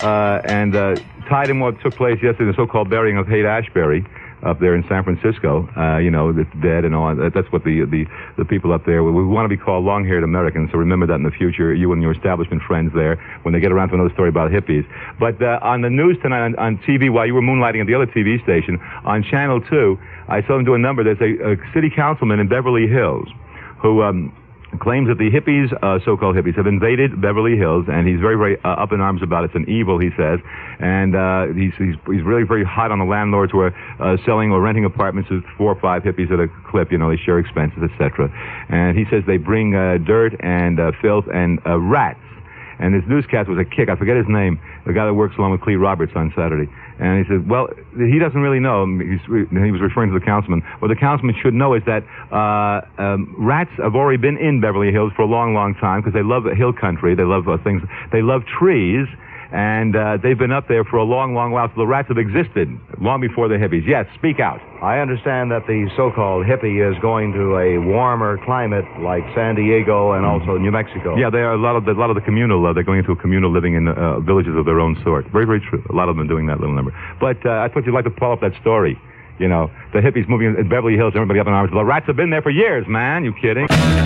and tied in what took place yesterday, the so-called burying of Haight-Ashbury up there in San Francisco. That's dead and all. That's what the people up there, we want to be called long-haired Americans, so remember that in the future, you and your establishment friends there, when they get around to another story about hippies. But on the news tonight on TV, while you were moonlighting at the other TV station, on Channel 2, I saw them do a number. There's a city councilman in Beverly Hills who claims that the hippies, so-called hippies, have invaded Beverly Hills, and he's very, very up in arms about it. It's an evil, he says, and he's really very hot on the landlords who are selling or renting apartments to 4 or 5 hippies at a clip. They share expenses, etc. And he says they bring dirt and filth and rats. And his newscast was a kick. I forget his name, the guy that works along with Clee Roberts on Saturday. And he said, well, he doesn't really know. He was referring to the councilman. What the councilman should know is that rats have already been in Beverly Hills for a long, long time because they love hill country. They love things. They love trees. And they've been up there for a long, long while. So the rats have existed long before the hippies. Yes, speak out. I understand that the so-called hippie is going to a warmer climate like San Diego and also New Mexico. Yeah, there are a lot of the communal. They're going into a communal living in villages of their own sort. Very, very true. A lot of them are doing that little number. But I thought you'd like to follow up that story. The hippies moving in Beverly Hills, everybody up in arms. The rats have been there for years, man. You kidding?